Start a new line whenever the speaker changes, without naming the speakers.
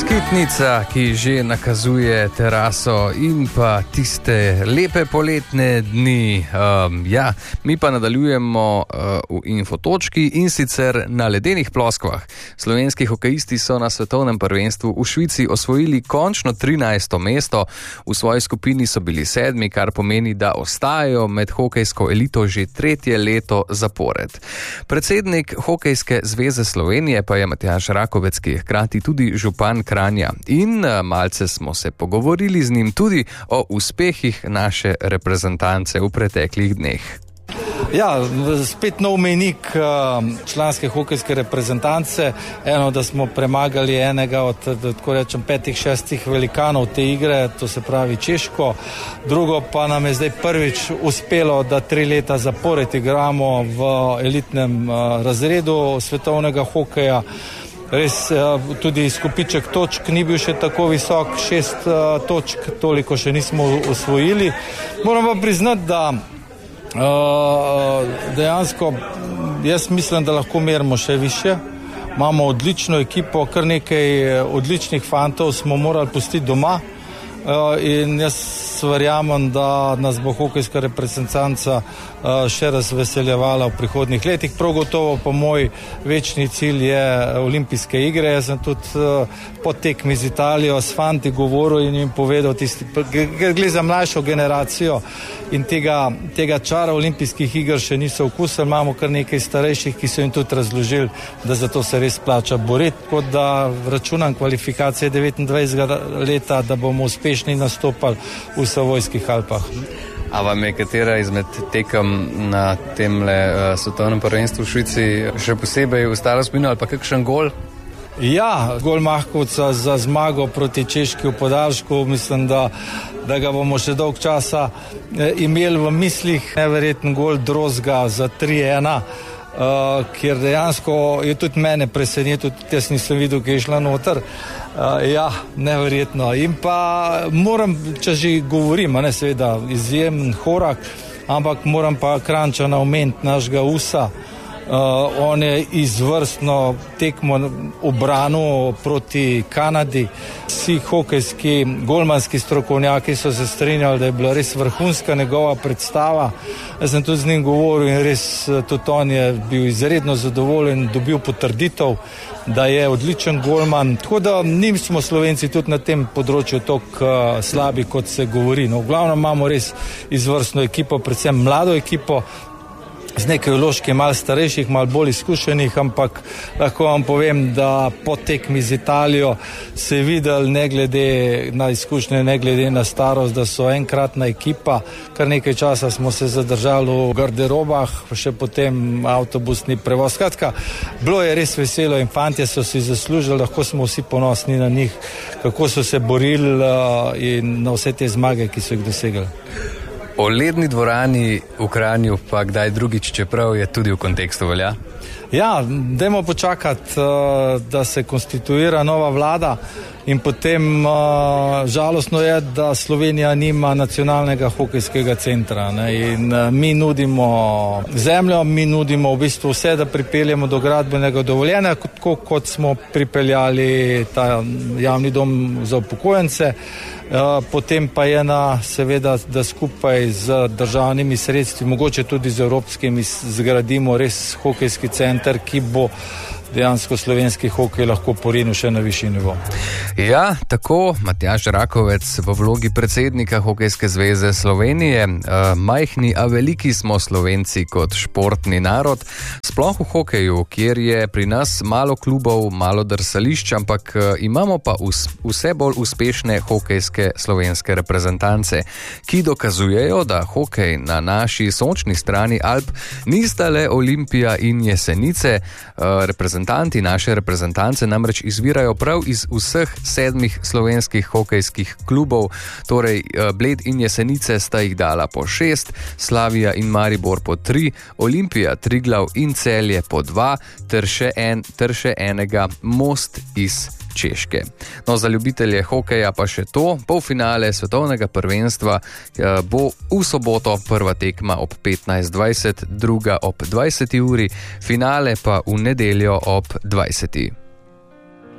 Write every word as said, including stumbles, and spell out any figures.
Skitnica, ki že nakazuje teraso in pa tiste lepe poletne dni. Um, ja, mi pa nadaljujemo uh, v infotočki in sicer na ledenih ploskvah. Slovenski hokejisti so na svetovnem prvenstvu v Švici osvojili končno trinajsto mesto. V svoji skupini so bili sedmi, kar pomeni, da ostajajo med hokejsko elito že tretje leto zapored. Predsednik Hokejske zveze Slovenije pa je Matjaž Rakovec, ki je hkrati tudi župan Kranja. In malce smo se pogovorili z njim tudi o uspehih naše reprezentance v preteklih dneh.
Ja, spet nov mejnik članske hokejske reprezentance. Eno, da smo premagali enega od, tako rečem, petih, šestih velikanov te igre, to se pravi Češko. Drugo pa nam je zdaj prvič uspelo, da tri leta zapored igramo v elitnem razredu svetovnega hokeja. Res tudi izkupiček točk ni bil še tako visok, šest točk, toliko še nismo osvojili. Moram pa priznati, da dejansko jaz mislim, da lahko merimo še više. Imamo odlično ekipo, kar nekaj odličnih fantov smo morali pustiti doma in jaz verjamem, da nas bo hokejska reprezentanca še razveseljevala v prihodnih letih. Prav gotovo pa moj večni cilj je olimpijske igre. Jaz sem tudi po tekmi z Italijo s fanti govoril in jim povedal, ker gre za mlajšo generacijo in tega, tega čara olimpijskih iger še niso okusili. Imamo kar nekaj starejših, ki so jim tudi razložili, da za to se res plača boriti. Tako da računam kvalifikacije devetindvajsetega leta, da bomo uspešni nastopali v Savojskih Alpah.
A vam je katera izmed tekem na temle uh, svetovnem prvenstvu v Švici še posebej ostala v spominu ali pa kakšen gol?
Ja, gol Mahkovca za zmago proti Češki v podaljšku, mislim, da, da ga bomo še dolg časa eh, imeli v mislih. Neverjeten gol Drozga za tri ena, uh, kjer dejansko je tudi mene presenetil, tudi jaz nisem videl, ki je šla noter. Uh, ja, neverjetno. In pa moram, če že govorim, ne, seveda izjemen Horak, ampak moram pa Kranjčana omeniti, našega Usa. Uh, on je izvrstno tekmo obranil proti Kanadi. Vsi hokejski, golmanski strokovnjaki so se strinjali, da je bila res vrhunska njegova predstava. Jaz sem tudi z njim govoril in res tudi on je bil izredno zadovoljen, dobil potrditev, da je odličen golman. Tako da njim smo Slovenci tudi na tem področju toliko uh, slabi, kot se govori. No, v glavnem imamo res izvrstno ekipo, predvsem mlado ekipo, z nekaj vložki malo starejših, malo bolj izkušenih, ampak lahko vam povem, da po tekmi z Italijo se je videl, ne glede na izkušnje, ne glede na starost, da so enkratna ekipa. Kar nekaj časa smo se zadržali v garderobah, še potem avtobusni prevoz. Skratka, bilo je res veselo in fantje so si zaslužili, lahko smo vsi ponosni na njih, kako so se borili uh, in na vse te zmage, ki so jih dosegli.
O ledni dvorani v Kranju pa kdaj drugič, čeprav je tudi v kontekstu velja?
Ja, dajmo počakati, da se konstituira nova vlada in potem žalostno je, da Slovenija nima nacionalnega hokejskega centra. Ne? In mi nudimo zemljo, mi nudimo v bistvu vse, da pripeljemo do gradbenega dovoljenja, kot, kot smo pripeljali ta javni dom za upokojence. Potem pa je na, seveda, da skupaj z državnimi sredstvi, mogoče tudi z evropskimi, zgradimo res hokejski center, ki bo dejansko slovenski hokej lahko porinil še na višji nivo.
Ja, tako Matjaž Rakovec v vlogi predsednika Hokejske zveze Slovenije. E, majhni, a veliki smo Slovenci kot športni narod, sploh v hokeju, kjer je pri nas malo klubov, malo drsališč, ampak imamo pa us, vse bolj uspešne hokejske slovenske reprezentance, ki dokazujejo, da hokej na naši sončni strani Alp nista le Olimpija in Jesenice. E, reprezentanti naše reprezentance namreč izvirajo prav iz vseh sedmih slovenskih hokejskih klubov, torej Bled in Jesenice sta jih dala po šest, Slavija in Maribor po tri, Olimpija, Triglav in Celje po dva, ter še, en, ter še enega Most iz Češke. No, za ljubitelje hokeja pa še to, polfinale svetovnega prvenstva bo v soboto, prva tekma ob petnajst dvajset, druga ob dvajseti uri, finale pa v nedeljo ob dvajseti.